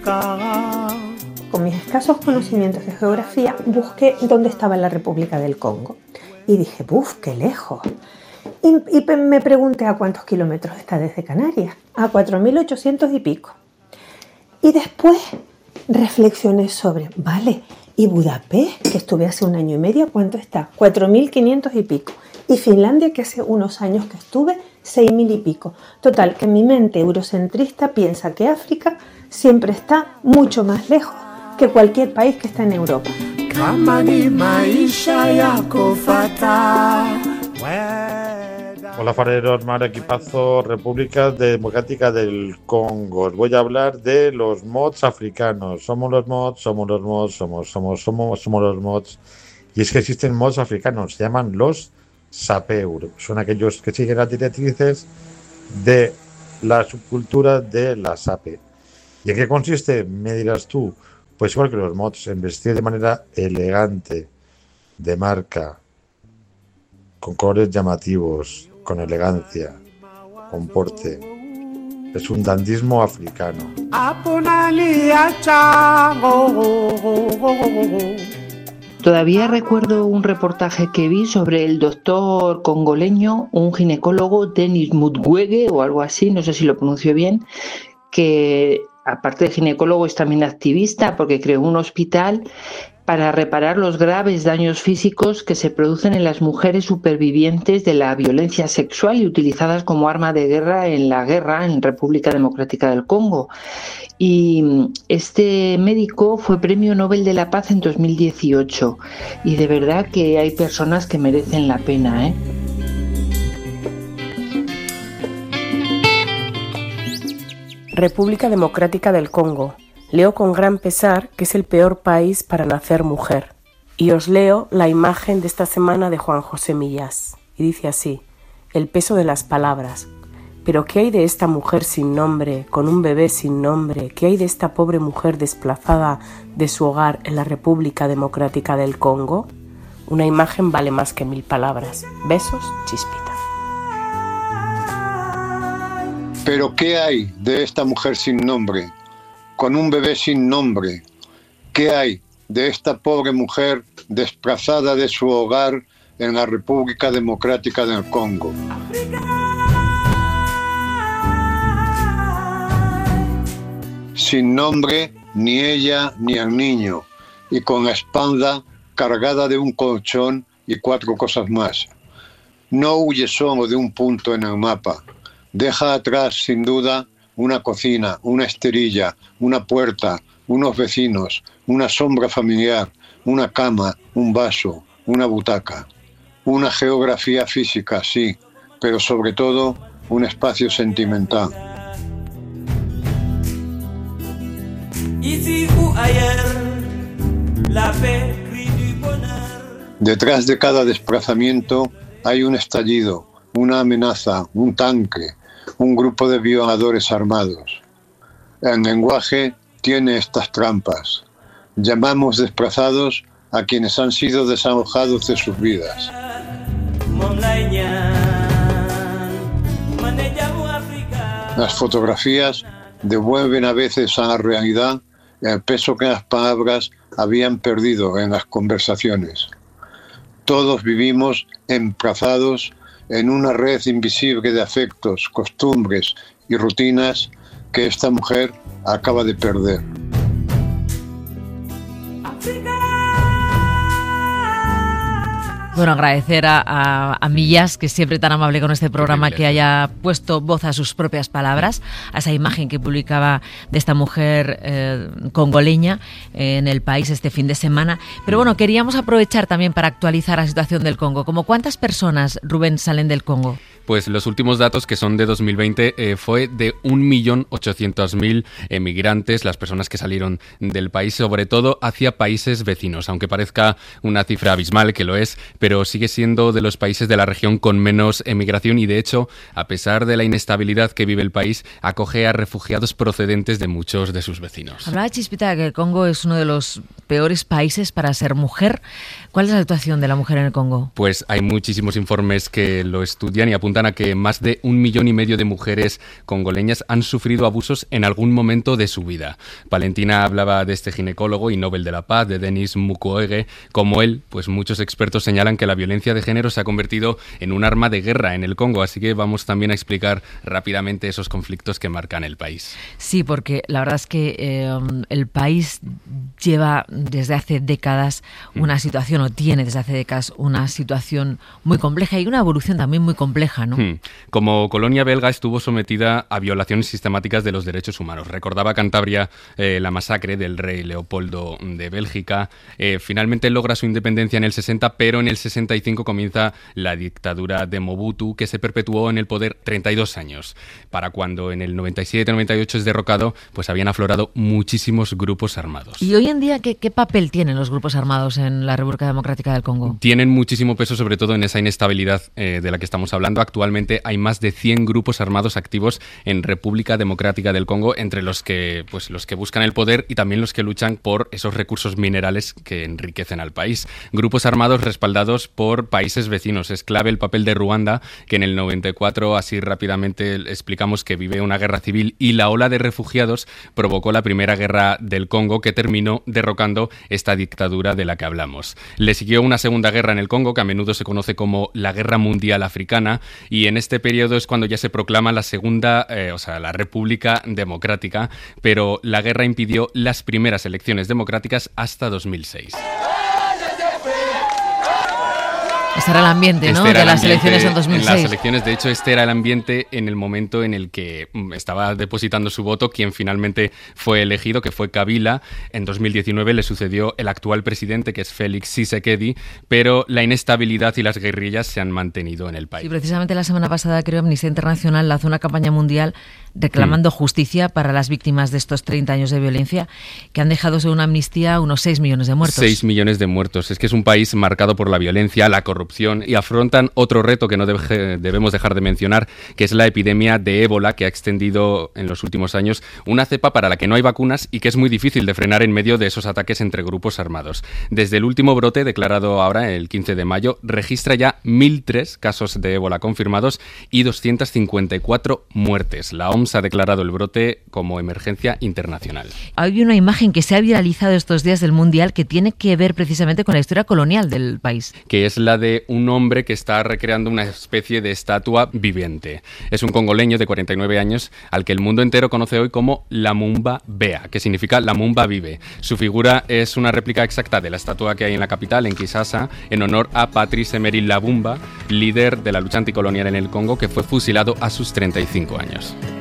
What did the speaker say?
Con mis escasos conocimientos de geografía, busqué dónde estaba la República del Congo. Y dije, ¡buf, qué lejos! Y me pregunté a cuántos kilómetros está desde Canarias. A 4.800 y pico. Y después reflexioné sobre, vale, ¿y Budapest, que estuve hace 1 año y medio, cuánto está? 4.500 y pico. Y Finlandia, que hace unos años que estuve, 6.000 y pico. Total, que mi mente eurocentrista piensa que África siempre está mucho más lejos que cualquier país que está en Europa. Hola fareros, mar equipazo, República Democrática del Congo. Os voy a hablar de los mods africanos. Somos los mods. Y es que existen mods africanos, se llaman los Sapeur. Son aquellos que siguen las directrices de la subcultura de la Sape. ¿Y en qué consiste? Me dirás tú. Pues igual que los mods, en vestir de manera elegante, de marca, con colores llamativos, con elegancia, con porte. Es un dandismo africano. Todavía recuerdo un reportaje que vi sobre el doctor congoleño, un ginecólogo, Denis Mukwege o algo así, no sé si lo pronuncio bien, que aparte de ginecólogo es también activista porque creó un hospital para reparar los graves daños físicos que se producen en las mujeres supervivientes de la violencia sexual y utilizadas como arma de guerra en República Democrática del Congo. Y este médico fue Premio Nobel de la Paz en 2018 y de verdad que hay personas que merecen la pena, ¿eh? República Democrática del Congo. Leo con gran pesar que es el peor país para nacer mujer. Y os leo la imagen de esta semana de Juan José Millás. Y dice así: el peso de las palabras. Pero ¿qué hay de esta mujer sin nombre, con un bebé sin nombre? ¿Qué hay de esta pobre mujer desplazada de su hogar en la República Democrática del Congo? Una imagen vale más que 1000 palabras. Besos, Chispita. Pero ¿qué hay de esta mujer sin nombre, con un bebé sin nombre? ¿Qué hay de esta pobre mujer desplazada de su hogar en la República Democrática del Congo? Sin nombre ni ella ni el niño, y con la espalda cargada de un colchón y 4 cosas más. No huye solo de un punto en el mapa. Deja atrás, sin duda, una cocina, una esterilla, una puerta, unos vecinos, una sombra familiar, una cama, un vaso, una butaca. Una geografía física, sí, pero sobre todo un espacio sentimental. Detrás de cada desplazamiento hay un estallido, una amenaza, un tanque, un grupo de violadores armados. El lenguaje tiene estas trampas. Llamamos desplazados a quienes han sido desalojados de sus vidas. Las fotografías devuelven a veces a la realidad el peso que las palabras habían perdido en las conversaciones. Todos vivimos emplazados en una red invisible de afectos, costumbres y rutinas que esta mujer acaba de perder. Bueno, agradecer a Millás, que es siempre tan amable con este programa, que haya puesto voz a sus propias palabras, a esa imagen que publicaba de esta mujer congoleña en El País este fin de semana. Pero bueno, queríamos aprovechar también para actualizar la situación del Congo. ¿Cómo cuántas personas, Rubén, salen del Congo? Pues los últimos datos, que son de 2020, fue de 1.800.000 emigrantes, las personas que salieron del país, sobre todo hacia países vecinos, aunque parezca una cifra abismal, que lo es, pero sigue siendo de los países de la región con menos emigración y, de hecho, a pesar de la inestabilidad que vive el país, acoge a refugiados procedentes de muchos de sus vecinos. Hablaba Chispita que el Congo es uno de los peores países para ser mujer. ¿Cuál es la situación de la mujer en el Congo? Pues hay muchísimos informes que lo estudian y apuntan a que más de 1,5 millones de mujeres congoleñas han sufrido abusos en algún momento de su vida. Valentina hablaba de este ginecólogo y Nobel de la Paz, de Denis Mukwege. Como él, pues muchos expertos señalan que la violencia de género se ha convertido en un arma de guerra en el Congo, así que vamos también a explicar rápidamente esos conflictos que marcan el país. Sí, porque la verdad es que el país lleva desde hace décadas una situación, o tiene desde hace décadas una situación muy compleja y una evolución también muy compleja, ¿no? Como colonia belga estuvo sometida a violaciones sistemáticas de los derechos humanos. Recordaba Cantabria la masacre del rey Leopoldo de Bélgica. Finalmente logra su independencia en el 60, pero en el 65 comienza la dictadura de Mobutu, que se perpetuó en el poder 32 años. Para cuando en el 97-98 es derrocado, pues habían aflorado muchísimos grupos armados. Y hoy en día, ¿qué papel tienen los grupos armados en la República Democrática del Congo? Tienen muchísimo peso, sobre todo en esa inestabilidad de la que estamos hablando. Actualmente hay más de 100 grupos armados activos en República Democrática del Congo, entre los que buscan el poder y también los que luchan por esos recursos minerales que enriquecen al país. Grupos armados respaldados por países vecinos. Es clave el papel de Ruanda, que en el 94, así rápidamente explicamos, que vive una guerra civil, y la ola de refugiados provocó la primera guerra del Congo, que terminó derrocando esta dictadura de la que hablamos. Le siguió una segunda guerra en el Congo, que a menudo se conoce como la Guerra Mundial Africana, y en este periodo es cuando ya se proclama la segunda, la República Democrática, pero la guerra impidió las primeras elecciones democráticas hasta 2006. Este era el ambiente, ¿no?, de las elecciones en 2006. En las elecciones, de hecho, este era el ambiente en el momento en el que estaba depositando su voto quien finalmente fue elegido, que fue Kabila. En 2019 le sucedió el actual presidente, que es Félix Tshisekedi, pero la inestabilidad y las guerrillas se han mantenido en el país. Sí, precisamente la semana pasada, creo, Amnistía Internacional lanzó una campaña mundial reclamando justicia para las víctimas de estos 30 años de violencia, que han dejado, según Amnistía, unos 6 millones de muertos. 6 millones de muertos. Es que es un país marcado por la violencia, la corrupción, y afrontan otro reto que no debemos dejar de mencionar, que es la epidemia de ébola, que ha extendido en los últimos años una cepa para la que no hay vacunas y que es muy difícil de frenar en medio de esos ataques entre grupos armados. Desde el último brote, declarado ahora el 15 de mayo, registra ya 1.003 casos de ébola confirmados y 254 muertes. La OMS ha declarado el brote como emergencia internacional. Hay una imagen que se ha viralizado estos días del Mundial que tiene que ver precisamente con la historia colonial del país. Que es la de un hombre que está recreando una especie de estatua viviente. Es un congoleño de 49 años al que el mundo entero conoce hoy como Lumumba Bea, que significa Lumumba vive. Su figura es una réplica exacta de la estatua que hay en la capital, en Kinshasa, en honor a Patrice Emery Lumumba, líder de la lucha anticolonial en el Congo, que fue fusilado a sus 35 años.